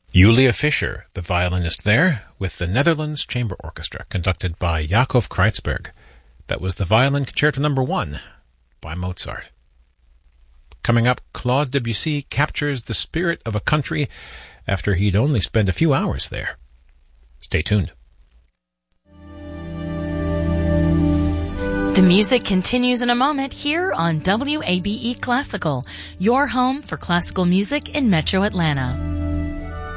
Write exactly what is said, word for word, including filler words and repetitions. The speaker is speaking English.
Julia Fischer, the violinist there, with the Netherlands Chamber Orchestra, conducted by Jakob Kreitzberg. That was the Violin Concerto Number One by Mozart. Coming up, Claude Debussy captures the spirit of a country after he'd only spent a few hours there. Stay tuned. The music continues in a moment here on W A B E Classical, your home for classical music in Metro Atlanta.